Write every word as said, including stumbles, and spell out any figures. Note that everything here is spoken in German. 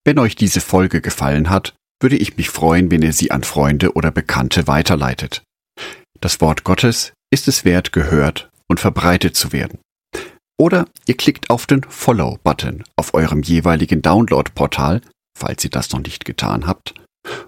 Wenn euch diese Folge gefallen hat, würde ich mich freuen, wenn ihr sie an Freunde oder Bekannte weiterleitet. Das Wort Gottes ist es wert, gehört und verbreitet zu werden. Oder ihr klickt auf den Follow-Button auf eurem jeweiligen Download-Portal, falls ihr das noch nicht getan habt,